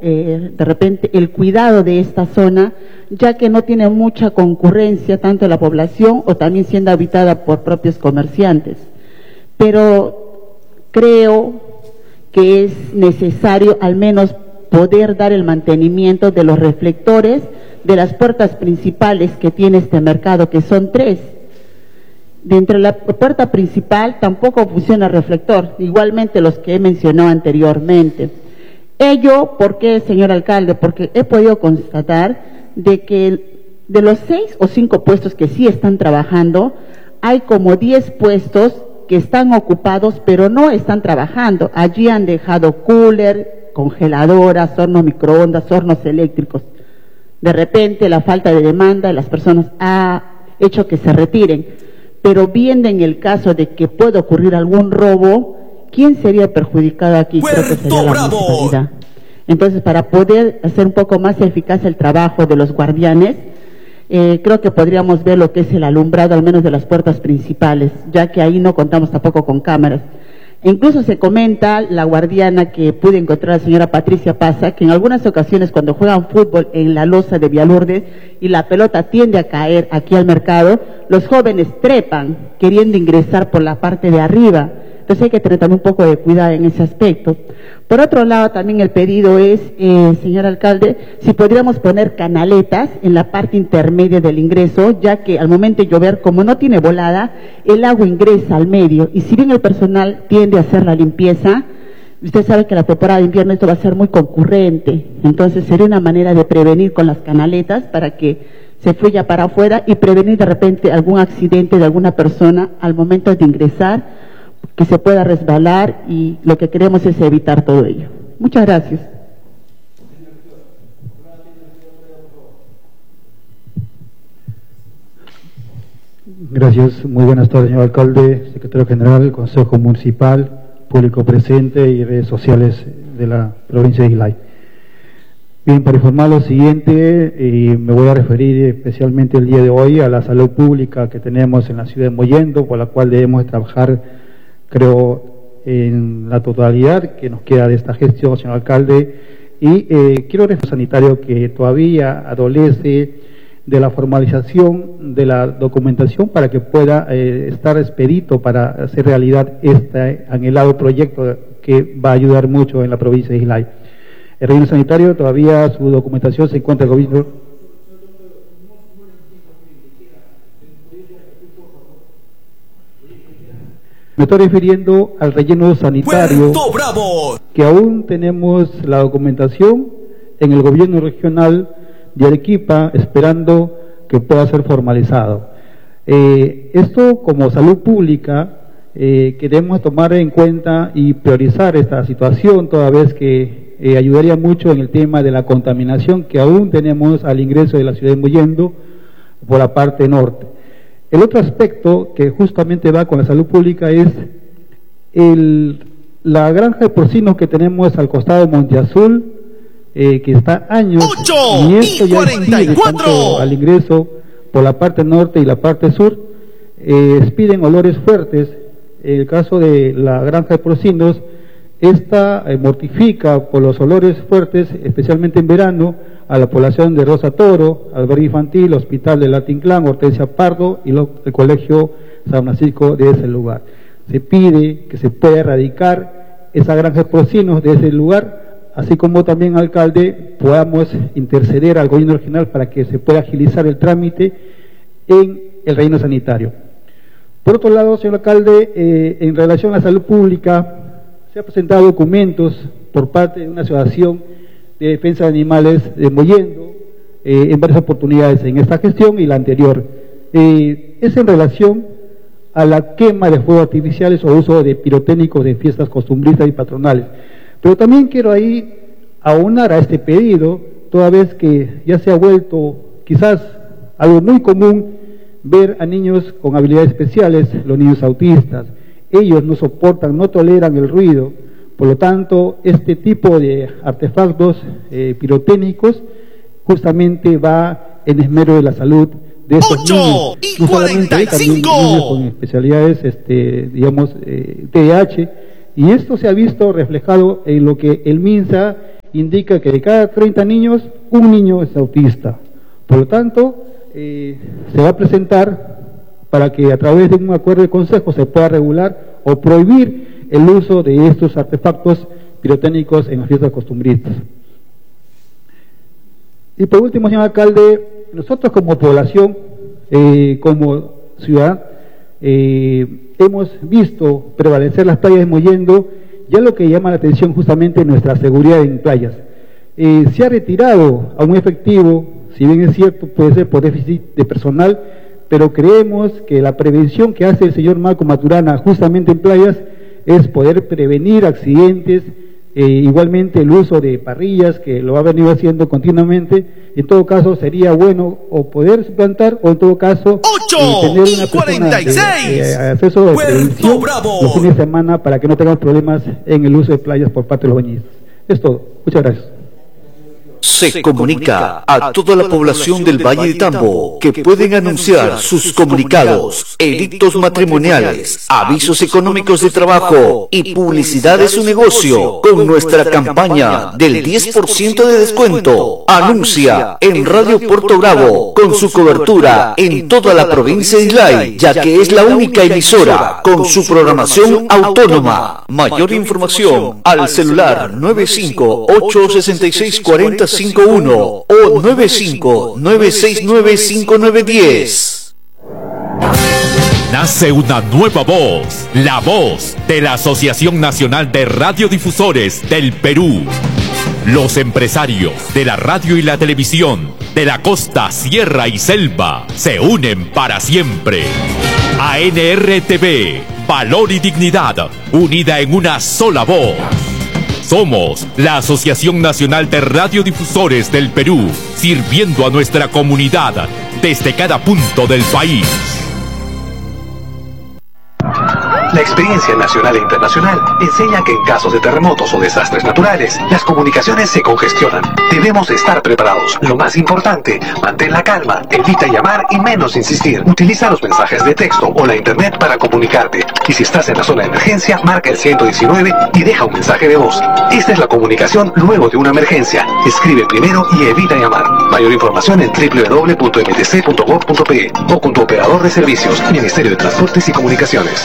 de repente el cuidado de esta zona, ya que no tiene mucha concurrencia tanto en la población o también siendo habitada por propios comerciantes. Pero creo que es necesario al menos poder dar el mantenimiento de los reflectores de las puertas principales que tiene este mercado, que son 3. Dentro de la puerta principal tampoco funciona reflector, igualmente los que he mencionado anteriormente. Ello, ¿por qué, señor alcalde? Porque he podido constatar de que de los 6 o 5 puestos que sí están trabajando, hay como 10 puestos que están ocupados pero no están trabajando. Allí han dejado cooler, congeladoras, hornos microondas, hornos eléctricos. De repente la falta de demanda de las personas ha hecho que se retiren. Pero viendo en el caso de que pueda ocurrir algún robo, ¿quién sería perjudicado aquí? Creo que sería la municipalidad. Entonces, para poder hacer un poco más eficaz el trabajo de los guardianes, creo que podríamos ver lo que es el alumbrado, al menos de las puertas principales, ya que ahí no contamos tampoco con cámaras. Incluso se comenta, la guardiana que pude encontrar, la señora Patricia Paza, que en algunas ocasiones cuando juegan fútbol en la losa de Villalurde y la pelota tiende a caer aquí al mercado, los jóvenes trepan queriendo ingresar por la parte de arriba. Entonces hay que tener también un poco de cuidado en ese aspecto. Por otro lado, también el pedido es, señor alcalde, si podríamos poner canaletas en la parte intermedia del ingreso, ya que al momento de llover, como no tiene volada, el agua ingresa al medio, y si bien el personal tiende a hacer la limpieza, usted sabe que la temporada de invierno esto va a ser muy concurrente, entonces sería una manera de prevenir con las canaletas para que se fluya para afuera y prevenir de repente algún accidente de alguna persona al momento de ingresar, que se pueda resbalar, y lo que queremos es evitar todo ello. Muchas gracias. Gracias, muy buenas tardes, señor alcalde, secretario general, consejo municipal, público presente y redes sociales de la provincia de Islay. Bien, para informar lo siguiente, me voy a referir especialmente el día de hoy a la salud pública que tenemos en la ciudad de Mollendo, por la cual debemos trabajar, creo, en la totalidad que nos queda de esta gestión, señor alcalde, y quiero reforzar sanitario que todavía adolece de la formalización de la documentación para que pueda estar expedito para hacer realidad este anhelado proyecto que va a ayudar mucho en la provincia de Islay. El reino sanitario todavía su documentación se encuentra en el gobierno. Me estoy refiriendo al relleno sanitario, que aún tenemos la documentación en el gobierno regional de Arequipa, esperando que pueda ser formalizado. Esto, como salud pública, queremos tomar en cuenta y priorizar esta situación, toda vez que ayudaría mucho en el tema de la contaminación que aún tenemos al ingreso de la ciudad de Mollendo por la parte norte. El otro aspecto que justamente va con la salud pública es la granja de porcinos que tenemos al costado de Monte Azul, que está años, y esto ya expide tanto al ingreso por la parte norte y la parte sur, expiden olores fuertes. En el caso de la granja de porcinos, esta mortifica por los olores fuertes, especialmente en verano, a la población de Rosa Toro, albergue infantil, hospital de Latinclán, Hortensia Pardo y el colegio San Francisco de ese lugar. Se pide que se pueda erradicar esa granja de porcinos de ese lugar, así como también, alcalde, podamos interceder al gobierno regional para que se pueda agilizar el trámite en el reino sanitario. Por otro lado, señor alcalde, en relación a la salud pública, se han presentado documentos por parte de una asociación de defensa de animales de Mollendo, en varias oportunidades en esta gestión y la anterior. Es en relación a la quema de fuegos artificiales o uso de pirotécnicos de fiestas costumbristas y patronales. Pero también quiero ahí aunar a este pedido, toda vez que ya se ha vuelto quizás algo muy común ver a niños con habilidades especiales, los niños autistas. Ellos no soportan, no toleran el ruido. Por lo tanto, este tipo de artefactos pirotécnicos justamente va en esmero de la salud de estos niños, no solamente también niños con especialidades, digamos, TDAH, y esto se ha visto reflejado en lo que el MINSA indica que de cada 30 niños, un niño es autista. Por lo tanto, se va a presentar para que a través de un acuerdo de consejo se pueda regular o prohibir el uso de estos artefactos pirotécnicos en las fiestas costumbristas. Y por último, señor alcalde, nosotros como población, como ciudad, hemos visto prevalecer las playas de Mollendo, ya lo que llama la atención justamente nuestra seguridad en playas. Se ha retirado a un efectivo, si bien es cierto, puede ser por déficit de personal, pero creemos que la prevención que hace el señor Marco Maturana justamente en playas es poder prevenir accidentes, igualmente el uso de parrillas, que lo ha venido haciendo continuamente. En todo caso sería bueno o poder suplantar o en todo caso tener una persona de acceso de prevención los fines de semana para que no tengamos problemas en el uso de playas por parte de los bañistas. Es todo. Muchas gracias. Se comunica a toda la población del Valle de Tambo que pueden anunciar sus comunicados, edictos matrimoniales, avisos económicos de trabajo y publicidad de su negocio con nuestra campaña del 10% de descuento. Anuncia en Radio Puerto Bravo con su cobertura en toda la provincia de Islay, ya que es la única emisora con su programación autónoma. Mayor información al celular 958664051 o 95-969-5910. Nace una nueva voz, la voz de la Asociación Nacional de Radiodifusores del Perú. Los empresarios de la radio y la televisión de la costa, sierra y selva se unen para siempre. ANRTV, valor y dignidad, unida en una sola voz. Somos la Asociación Nacional de Radiodifusores del Perú, sirviendo a nuestra comunidad desde cada punto del país. La experiencia nacional e internacional enseña que en casos de terremotos o desastres naturales, las comunicaciones se congestionan. Debemos estar preparados. Lo más importante, mantén la calma, evita llamar y menos insistir. Utiliza los mensajes de texto o la internet para comunicarte. Y si estás en la zona de emergencia, marca el 119 y deja un mensaje de voz. Esta es la comunicación luego de una emergencia. Escribe primero y evita llamar. Mayor información en www.mtc.gov.pe o con tu operador de servicios, Ministerio de Transportes y Comunicaciones.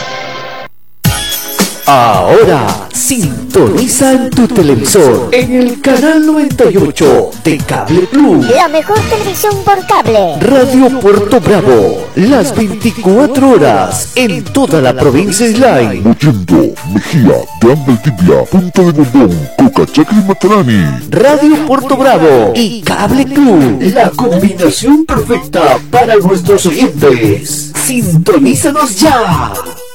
Ahora sintoniza en tu televisor en el canal 98 de Cable Plus. La mejor televisión por cable. Radio Puerto Bravo, las 24 horas en toda la provincia de Islay. Mollendo, Mejía, Gran Valdivia, Punta de Bombón, Cocachaca y Matarani. Radio Puerto Bravo y Cable Plus, la combinación perfecta para nuestros oyentes. Sintonízanos ya.